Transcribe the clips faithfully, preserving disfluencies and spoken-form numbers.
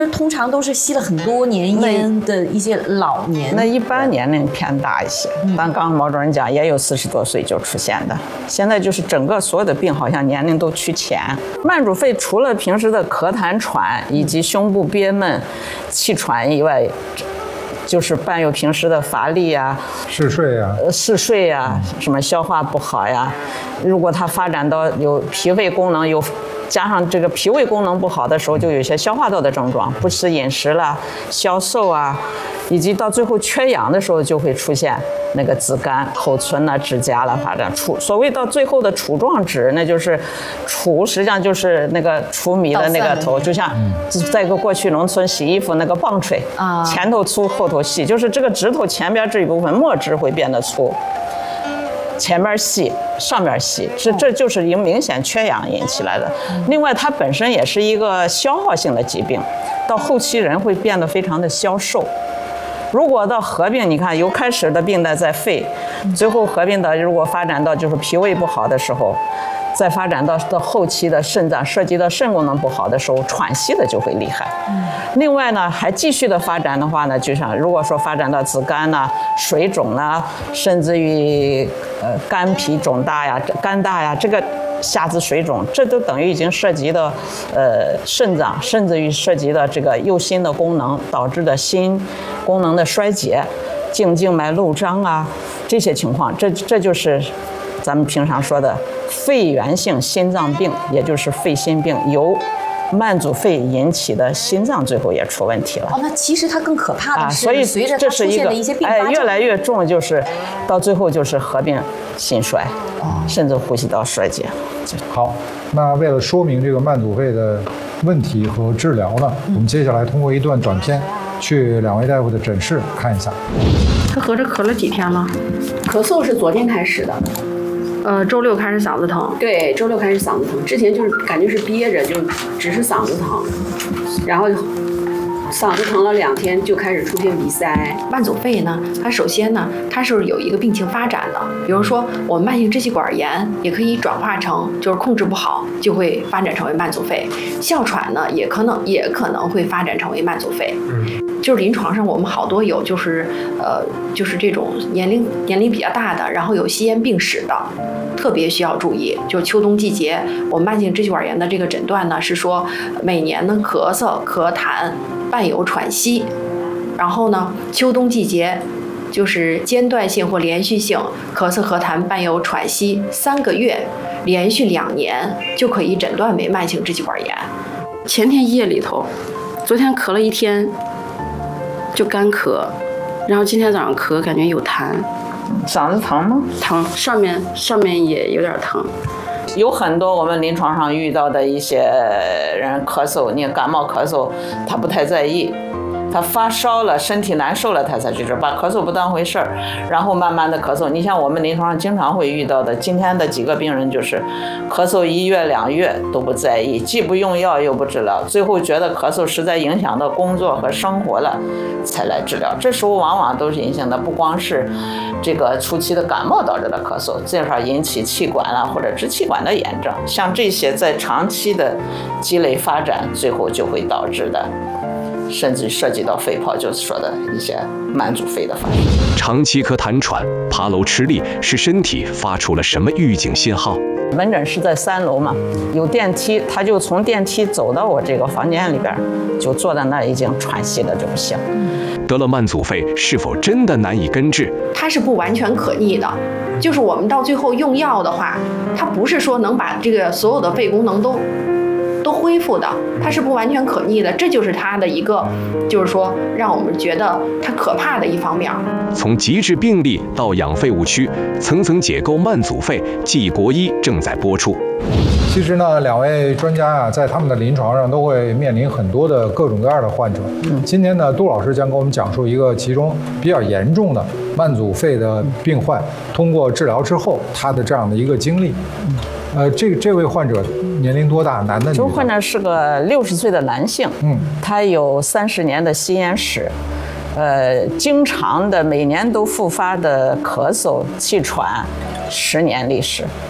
通常都是吸了很多年烟的一些老年， 那一般年龄偏大一些。但刚刚毛主任讲，也有四十多岁就出现的。现在就是整个所有的病好像年龄都趋前。慢阻肺除了平时的咳痰喘以及胸部憋闷、气喘以外，就是伴有平时的乏力啊、 嗜睡啊、 嗜睡啊、什么消化不好呀。如果它发展到有脾胃功能有。加上这个脾胃功能不好的时候，就有一些消化道的症状，不吃饮食了、消瘦啊，以及到最后缺氧的时候，就会出现那个紫绀、口唇呐、指甲了发展出。所谓到最后的杵状指，那就是杵，实际上就是那个杵米的那个头，就像在个过去农村洗衣服那个棒槌啊，前头粗后头细，就是这个指头前边这一部分末指会变得粗。前面细，上面细，这这就是一个明显缺氧引起来的。另外，它本身也是一个消耗性的疾病，到后期人会变得非常的消瘦。如果到合并，你看由开始的病呢在肺，最后合并的如果发展到就是脾胃不好的时候，再发展到到后期的肾脏涉及到肾功能不好的时候，喘息的就会厉害。另外呢，还继续的发展的话呢，就像如果说发展到紫绀呐、水肿啦，甚至于呃肝脾肿大呀、肝大呀，这个下肢水肿，这都等于已经涉及到呃肾脏，甚至于涉及到这个右心的功能，导致的心功能的衰竭、颈静脉漏张啊这些情况，这这就是咱们平常说的肺源性心脏病，也就是肺心病，由慢阻肺引起的心脏最后也出问题了。 哦，那其实它更可怕的是，啊、 所以随着它出现的一些并发症， 哎，越来越重，就是到最后就是合并心衰，哦、甚至呼吸道衰竭。 好，那为了说明这个慢阻肺的问题和治疗呢，嗯、我们接下来通过一段短片，去两位大夫的诊室看一下。 他合着咳了几天了？ 咳嗽是昨天开始的。 呃，周六开始嗓子疼， 对，周六开始嗓子疼，之前就是感觉是憋着，就只是嗓子疼，然后嗓子疼了两天就开始出现鼻塞。 慢阻肺呢，它首先呢，它是有一个病情发展的，比如说我们慢性支气管炎也可以转化成，就是控制不好就会发展成为慢阻肺，哮喘呢也可能也可能会发展成为慢阻肺。嗯。就是临床上我们好多有就是呃就是这种年龄年龄比较大的，然后有吸烟病史的，特别需要注意。就秋冬季节，我们慢性支气管炎的这个诊断呢是说每年呢咳嗽、咳痰伴有喘息，然后呢秋冬季节就是间断性或连续性咳嗽、咳痰伴有喘息三个月，连续两年就可以诊断为慢性支气管炎。前天夜里头，昨天咳了一天。就干咳，然后今天早上咳，感觉有痰。 嗓子疼吗？ 疼，上面上面也有点疼。 有很多我们临床上遇到的一些人咳嗽，你感冒咳嗽，他不太在意，他发烧了，身体难受了，他才去治，把咳嗽不当回事儿，然后慢慢的咳嗽。你像我们临床上经常会遇到的，今天的几个病人就是咳嗽一月两月都不在意，既不用药又不治疗，最后觉得咳嗽实在影响到工作和生活了，才来治疗。这时候往往都是影响的不光是这个初期的感冒导致的咳嗽，这块引起气管啊或者支气管的炎症，像这些在长期的积累发展，最后就会导致的。甚至涉及到肺泡，就是说的一些慢阻肺的发生。 长期咳痰喘、爬楼吃力，是身体发出了什么预警信号？ 门诊是在三楼嘛，有电梯，他就从电梯走到我这个房间里边，就坐在那儿已经喘息的就不行。 得了慢阻肺，是否真的难以根治？ 它是不完全可逆的，就是我们到最后用药的话，它不是说能把这个所有的肺功能都。都恢复的，它是不完全可逆的，这就是它的一个，就是说让我们觉得它可怕的一方面。 从极致病例到养肺误区，层层解构慢阻肺，记忆国医正在播出。 其实呢，两位专家啊，在他们的临床上都会面临很多的各种各样的患者。嗯，今天呢，杜老师将给我们讲述一个其中比较严重的慢阻肺的病患，通过治疗之后他的这样的一个经历。嗯。呃，这这位患者年龄多大？男的女的？ 这位患者是个六十岁的男性，嗯，他有三十年的吸烟史，呃，经常的每年都复发的咳嗽、气喘，十年历史。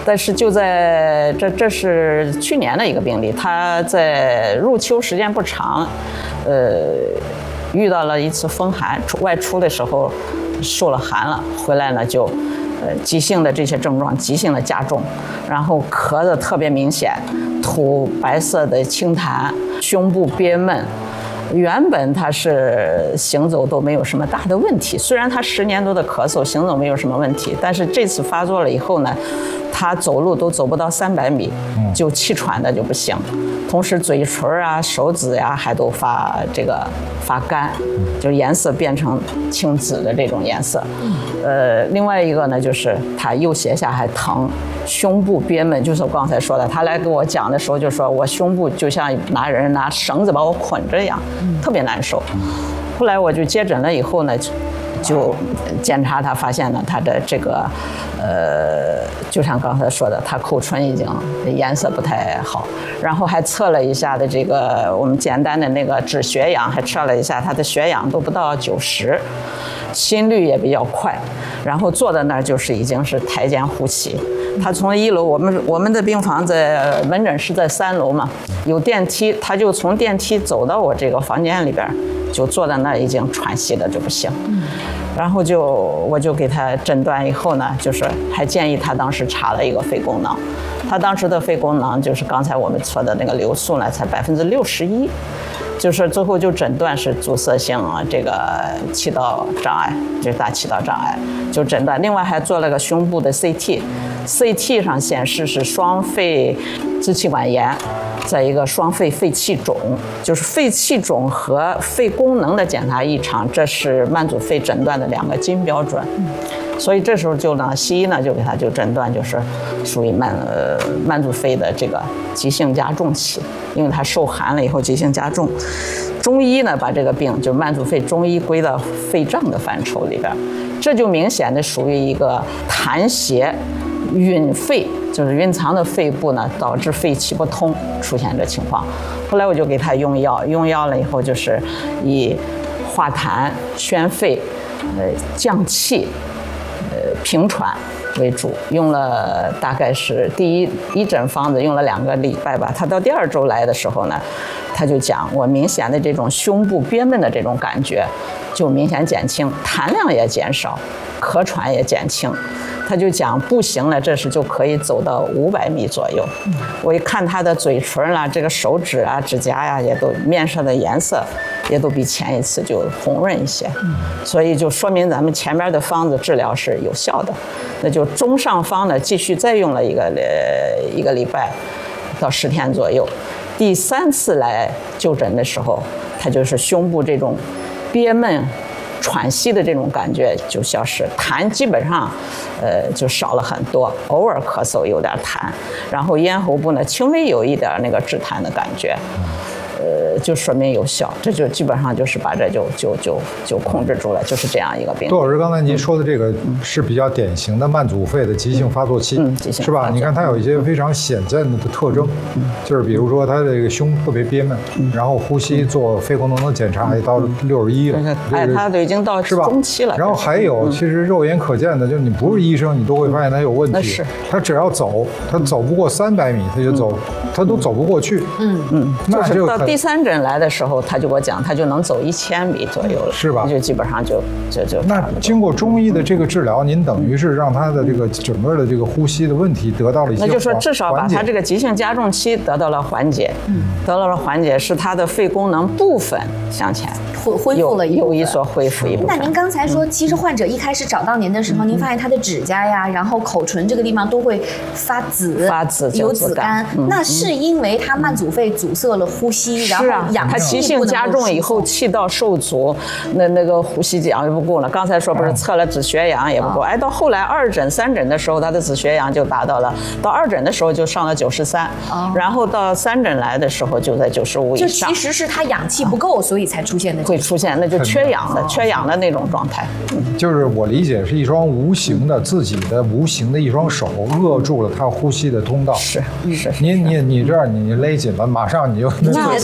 但是就在这这是去年的一个病例，他在入秋时间不长，呃，遇到了一次风寒，外出的时候受了寒了，回来呢就。呃，急性的这些症状急性的加重，然后咳得特别明显，吐白色的清痰，胸部憋闷。原本他是行走都没有什么大的问题，虽然他十年多的咳嗽行走没有什么问题，但是这次发作了以后呢，他走路都走不到三百米，就气喘的就不行，同时嘴唇啊、手指呀、啊、还都发这个发干，就是颜色变成青紫的这种颜色。呃，另外一个呢，就是他右胁下还疼，胸部憋闷，就是我刚才说的，他来给我讲的时候就说我胸部就像拿人拿绳子把我捆着一样，特别难受。后来我就接诊了以后呢，就检查他发现呢，他的这个呃，就像刚才说的，他口唇已经颜色不太好，然后还测了一下的这个我们简单的那个指血氧，还测了一下他的血氧都不到九十。心率也比较快，然后坐在那儿就是已经是台间呼吸。他从一楼，我们我们的病房在门诊是在三楼嘛，有电梯，他就从电梯走到我这个房间里边，就坐在那儿已经喘息的就不行。然后就我就给他诊断以后呢，就是还建议他当时查了一个肺功能，他当时的肺功能就是刚才我们测的那个流速呢才百分之六十一。就是最后就诊断是阻塞性这个气道障碍，就是大气道障碍，就诊断。另外还做了个胸部的 C T，C T 上显示是双肺支气管炎，再一个双肺肺气肿，就是肺气肿和肺功能的检查异常，这是慢阻肺诊断的两个金标准。所以这时候就呢，西医呢就给他就诊断就是属于慢呃慢阻肺的这个急性加重期，因为他受寒了以后急性加重。中医呢把这个病就慢阻肺中医归到肺胀的范畴里边，这就明显的属于一个痰邪蕴肺，就是蕴藏的肺部呢导致肺气不通出现这情况。后来我就给他用药，用药了以后就是以化痰宣肺呃降气呃平喘为主，用了大概是第一一诊方子用了两个礼拜吧。他到第二周来的时候呢，他就讲我明显的这种胸部憋闷的这种感觉就明显减轻，痰量也减少，咳喘也减轻。他就讲不行了，这时就可以走到五百米左右。我一看他的嘴唇啦、这个手指啊、指甲呀、啊，也都面上的颜色也都比前一次就红润一些，所以就说明咱们前面的方子治疗是有效的。那就中上方呢，继续再用了一个呃一个礼拜到十天左右。第三次来就诊的时候，他就是胸部这种憋闷喘息的这种感觉就消失，痰基本上呃就少了很多，偶尔咳嗽有点痰，然后咽喉部呢轻微有一点那个止痰的感觉，呃就说明有效，这就基本上就是把这就就就就控制住了，就是这样一个病。 杜老师，刚才您说的这个是比较典型的慢阻肺的急性发作期， 嗯，急性是吧？你看它有一些非常显见的特征，就是比如说它这个胸特别憋闷，然后呼吸做肺功能的检查也到六十一了， 哎，它都已经到是吧中期了。 然后还有，其实肉眼可见的，就是你不是医生，你都会发现它有问题。 是， 它只要走，它走不过三百米，它就走，它都走不过去。 嗯嗯， 那就是到第三诊来的时候，他就给我讲，他就能走一千米左右了， 是吧？ 就基本上就就就。 那经过中医的这个治疗，您等于是让他的这个整个的这个呼吸的问题得到了一些， 那就说至少把他这个急性加重期得到了缓解，嗯，得到了缓解，是他的肺功能部分向前恢恢复了一部分， 有一所恢复一部分。 那您刚才说，其实患者一开始找到您的时候，您发现他的指甲呀，然后口唇这个地方都会发紫， 发紫有紫绀，那是因为他慢阻肺阻塞了呼吸，然后氧气他急性加重以后气道受阻，那那个呼吸氧就不够了。刚才说不是测了止血氧也不够，哎，到后来二诊三诊的时候，他的止血氧就达到了，到二诊的时候就上了九十三，然后到三诊来的时候就在九十五以上。 就其实是他氧气不够，所以才出现的会出现，那就缺氧的缺氧的那种状态。 就是我理解是一双无形的自己的无形的一双手扼住了他呼吸的通道。 是是， 你你你这儿你勒紧了，马上你就那相当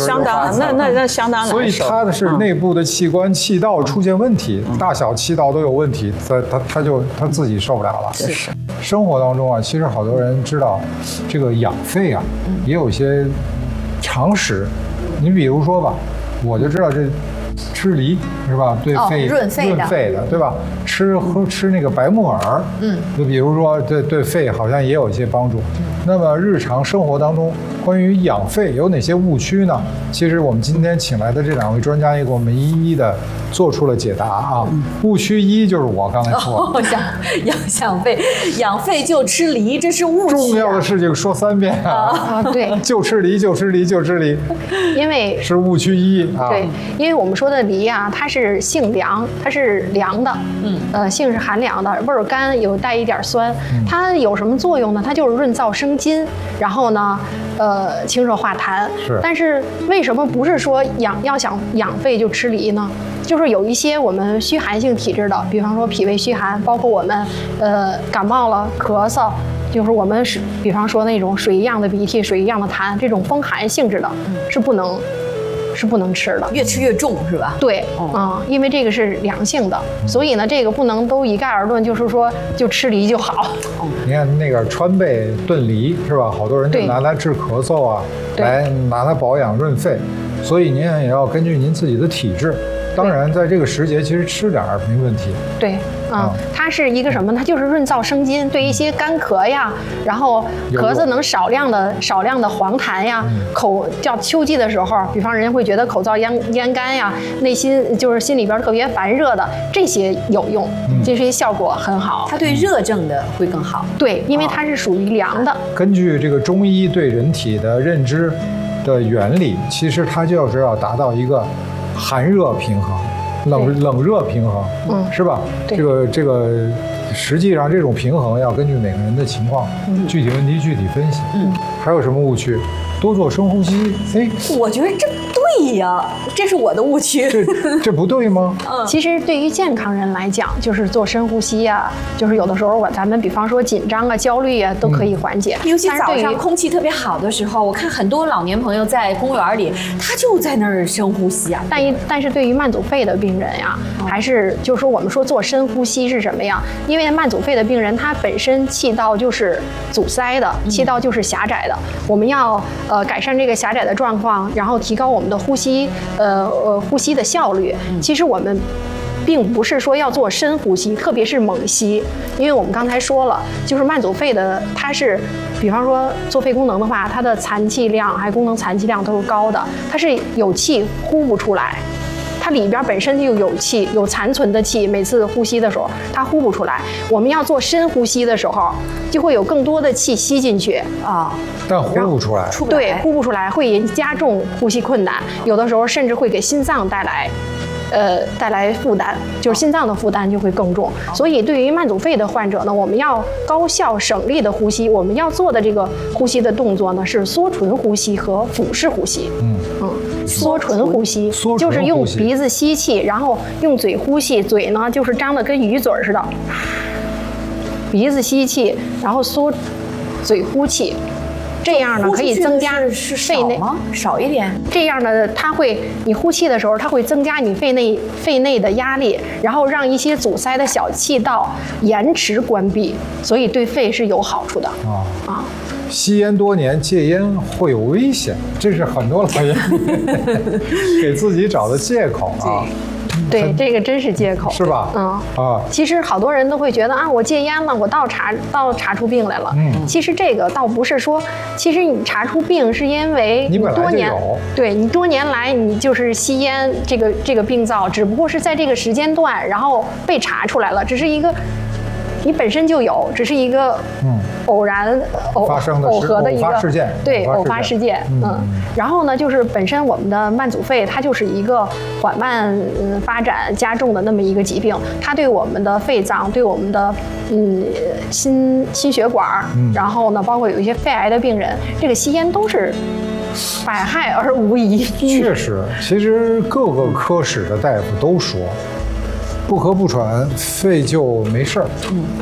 啊，那那那相当难受。 所以它的是内部的器官气道出现问题，大小气道都有问题，它它它就它自己受不了了。 是。 生活当中啊，其实好多人知道，这个养肺啊，也有一些常识。你比如说吧，我就知道这。吃梨是吧？对肺、 哦、润肺的， 润肺的，对吧？吃喝吃那个白木耳，嗯，就比如说对对肺好像也有一些帮助。嗯、那么日常生活当中，关于养肺有哪些误区呢？其实我们今天请来的这两位专家也给我们一一的做出了解答啊。嗯、误区一就是我刚才说的， 哦、想要养肺，养肺就吃梨，这是误区、啊。 重要的事情说三遍啊！ 啊，对， 就吃梨，就吃梨，就吃梨， 因为是误区一啊。 对，因为我们说的梨啊，它是性凉，它是凉的，嗯，呃，性是寒凉的，味儿甘，有带一点酸。嗯、它有什么作用呢？它就是润燥生津，然后呢，呃，清热化痰。 是。 但是为什么不是说养要想养肺就吃梨呢？就是有一些我们虚寒性体质的，比方说脾胃虚寒，包括我们呃感冒了、咳嗽。就是我们是，比方说那种水一样的鼻涕、水一样的痰，这种风寒性质的，嗯、是不能，是不能吃的。 越吃越重是吧？ 对，啊、嗯，因为这个是凉性的，所以呢，这个不能都一概而论，就是说就吃梨就好。 你看那个川贝炖梨是吧？好多人就拿它治咳嗽啊，来拿它保养润肺，所以您也要根据您自己的体质。当然，在这个时节，其实吃点儿没问题。 对，嗯，它是一个什么呢？它就是润燥生津，对一些干咳呀，然后咳嗽能少量的少量的黄痰呀，口叫秋季的时候，比方人家会觉得口燥咽咽干呀，内心就是心里边特别烦热的，这些有用，这些效果很好。 它对热症的会更好。 对，因为它是属于凉的。 根据这个中医对人体的认知的原理，其实它就是要达到一个。寒热平衡，冷冷热平衡，嗯，是吧？这个这个，实际上这种平衡要根据每个人的情况，嗯、具体问题具体分析。嗯，还有什么误区？多做深呼吸。哎， 我觉得这对呀，这是我的误区。 这这不对吗？ 嗯，其实对于健康人来讲，就是做深呼吸呀、啊，就是有的时候我咱们比方说紧张啊、焦虑啊，都可以缓解。 嗯、尤其早上空气特别好的时候，我看很多老年朋友在公园里，他就在那儿深呼吸啊。 但一但是对于慢阻肺的病人呀，哦、还是就是说我们说做深呼吸是什么呀？因为慢阻肺的病人他本身气道就是阻塞的，气道就是狭窄的，嗯、我们要。呃，改善这个狭窄的状况，然后提高我们的呼吸，呃呃，呼吸的效率。其实我们并不是说要做深呼吸，特别是猛吸，因为我们刚才说了，就是慢阻肺的，它是，比方说做肺功能的话，它的残气量还功能残气量都是高的，它是有气呼不出来。它里边本身就有气，有残存的气，每次呼吸的时候它呼不出来。我们要做深呼吸的时候，就会有更多的气吸进去啊， 但呼不出来。 对，呼不出来会加重呼吸困难，有的时候甚至会给心脏带来。呃，带来负担，就是心脏的负担就会更重。所以，对于慢阻肺的患者呢，我们要高效省力的呼吸。我们要做的这个呼吸的动作呢，是缩唇呼吸和腹式呼吸。嗯嗯，缩唇呼吸就是用鼻子吸气，然后用嘴呼气，嘴呢就是张的跟鱼嘴似的，鼻子吸气，然后缩，嘴呼气。这样呢，可以增加肺内少一点。 这样呢，它会你呼气的时候，它会增加你肺内肺内的压力，然后让一些阻塞的小气道延迟关闭，所以对肺是有好处的。啊啊！ 吸烟多年戒烟会有危险，这是很多老烟民给自己找的借口啊。 对，这个真是借口， 是吧？ 嗯啊，其实好多人都会觉得啊，我戒烟了，我倒查倒查出病来了。嗯，其实这个倒不是说，其实你查出病是因为你多年，对你多年来你就是吸烟这个这个病灶，只不过是在这个时间段，然后被查出来了，只是一个。你本身就有，只是一个嗯偶然偶发生的偶合的一个事件， 对偶发事件，嗯。然后呢，就是本身我们的慢阻肺，它就是一个缓慢嗯发展加重的那么一个疾病，它对我们的肺脏、对我们的嗯心心血管，嗯、然后呢，包括有一些肺癌的病人，这个吸烟都是百害而无一益。 确实，其实各个科室的大夫都说。不咳不喘，肺就没事儿。嗯，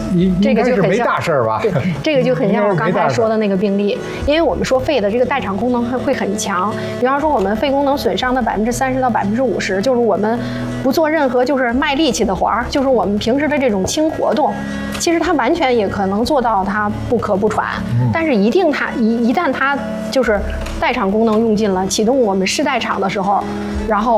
应这个应该没就是很像大事儿吧？ 对，这个就很像我刚应该是没大事儿才说的那个病例，因为我们说肺的这个代偿功能会会很强。比方说，我们肺功能损伤的百分之三十到百分之五十，就是我们不做任何就是卖力气的活儿，就是我们平时的这种轻活动，其实它完全也可能做到它不咳不喘。 嗯、 但是一定它一一旦它就是代偿功能用尽了，启动我们室代偿的时候，然后